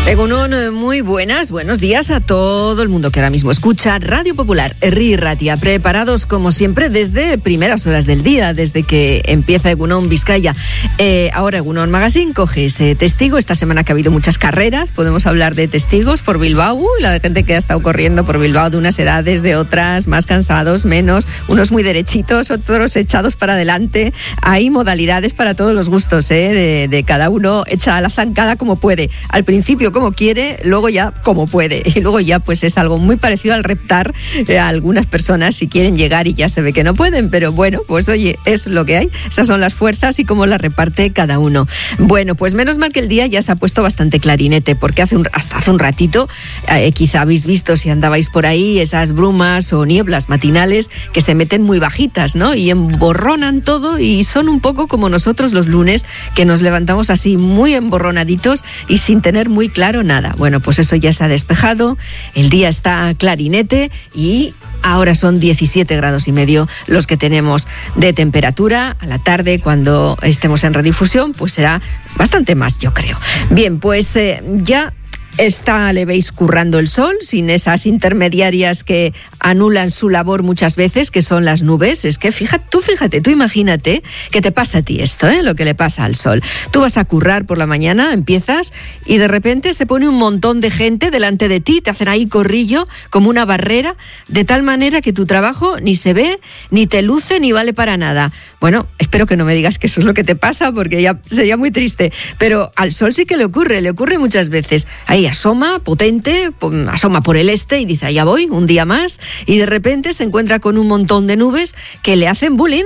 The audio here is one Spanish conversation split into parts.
Egunon, muy buenos días a todo el mundo que ahora mismo escucha Radio Popular, Herri y Ratia, preparados como siempre desde primeras horas del día, desde que empieza Egunon Vizcaya. Ahora Egunon Magazine coge ese testigo. Esta semana que ha habido muchas carreras, podemos hablar de testigos por Bilbao, la de gente que ha estado corriendo por Bilbao de unas edades, de otras, más cansados, menos, unos muy derechitos, otros echados para adelante. Hay modalidades para todos los gustos, de cada uno echa la zancada como puede. Al principio como quiere, luego ya como puede, y luego ya pues es algo muy parecido al reptar. A algunas personas si quieren llegar y ya se ve que no pueden, pero bueno, pues oye, es lo que hay, esas son las fuerzas y cómo las reparte cada uno. Bueno, pues menos mal que el día ya se ha puesto bastante clarinete, porque hasta hace un ratito, quizá habéis visto si andabais por ahí, esas brumas o nieblas matinales que se meten muy bajitas, ¿no? Y emborronan todo, y son un poco como nosotros los lunes, que nos levantamos así muy emborronaditos y sin tener muy claro nada. Bueno, pues eso ya se ha despejado, el día está clarinete y ahora son 17 grados y medio los que tenemos de temperatura. A la tarde, cuando estemos en redifusión, pues será bastante más, yo creo. Bien, pues ya le veis currando el sol, sin esas intermediarias que anulan su labor muchas veces, que son las nubes. Es que fíjate, tú imagínate que te pasa a ti esto, lo que le pasa al sol. Tú vas a currar por la mañana, empiezas, y de repente se pone un montón de gente delante de ti, te hacen ahí corrillo, como una barrera, de tal manera que tu trabajo ni se ve, ni te luce, ni vale para nada. Bueno, espero que no me digas que eso es lo que te pasa, porque ya sería muy triste. Pero al sol sí que le ocurre muchas veces. Ahí asoma, potente, asoma por el este y dice, allá voy, un día más, y de repente se encuentra con un montón de nubes que le hacen bullying,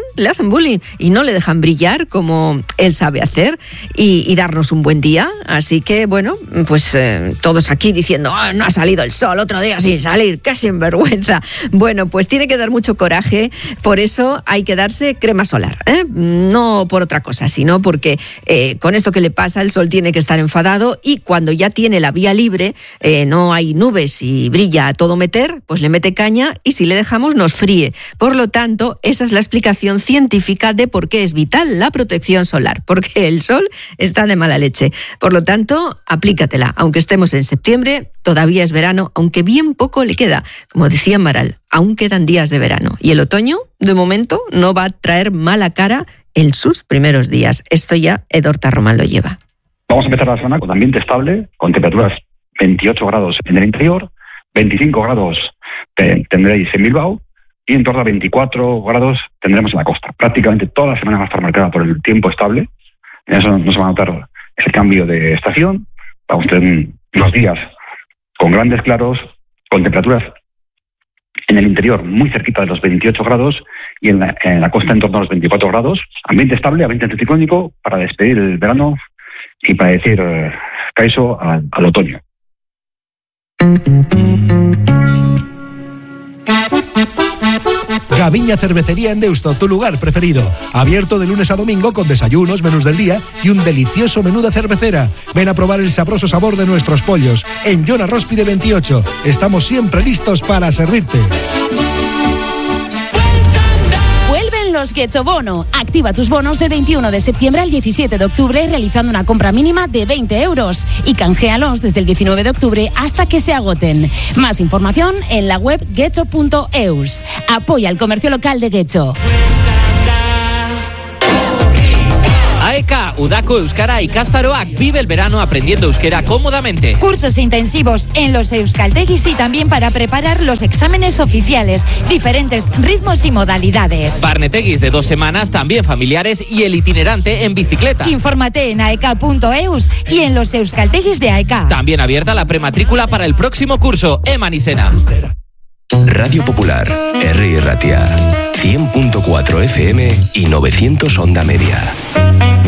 y no le dejan brillar como él sabe hacer y darnos un buen día. Así que, bueno, pues todos aquí diciendo, no ha salido el sol, otro día sin salir, qué sinvergüenza. Bueno, pues tiene que dar mucho coraje, por eso hay que darse crema solar, no por otra cosa, sino porque con esto que le pasa, el sol tiene que estar enfadado, y cuando ya tiene la vía libre, no hay nubes y brilla a todo meter, pues le mete caña, y si le dejamos nos fríe. Por lo tanto, esa es la explicación científica de por qué es vital la protección solar, porque el sol está de mala leche. Por lo tanto, aplícatela. Aunque estemos en septiembre, todavía es verano, aunque bien poco le queda. Como decía Amaral, aún quedan días de verano. Y el otoño, de momento, no va a traer mala cara en sus primeros días. Esto ya Edorta Román lo lleva. Vamos a empezar la semana con ambiente estable, con temperaturas 28 grados en el interior, 25 grados tendréis en Bilbao, y en torno a 24 grados tendremos en la costa. Prácticamente toda la semana va a estar marcada por el tiempo estable. En eso no se va a notar ese cambio de estación. Vamos a tener unos días con grandes claros, con temperaturas en el interior muy cerquita de los 28 grados y en la costa en torno a los 24 grados. Ambiente estable, ambiente anticiclónico para despedir el verano y para decir Kaiso al otoño. Gaviña Cervecería en Deusto, tu lugar preferido. Abierto de lunes a domingo con desayunos, menús del día y un delicioso menú de cervecera. Ven a probar el sabroso sabor de nuestros pollos. En Joan Arróspide 28. Estamos siempre listos para servirte. Los Getxo Bono. Activa tus bonos del 21 de septiembre al 17 de octubre realizando una compra mínima de 20 euros y canjealos desde el 19 de octubre hasta que se agoten. Más información en la web getxo.eus. Apoya el comercio local de Getxo. AEK, Udako Euskara ikastaroak, vive el verano aprendiendo euskera cómodamente. Cursos intensivos en los euskaltegis y también para preparar los exámenes oficiales, diferentes ritmos y modalidades. Barnetegis de 2 semanas, también familiares, y el itinerante en bicicleta. Infórmate en aek.eus y en los euskaltegis de AEK. También abierta la prematrícula para el próximo curso, Eman Isena. Radio Popular, Herri y Ratia, 100.4 FM y 900 onda media.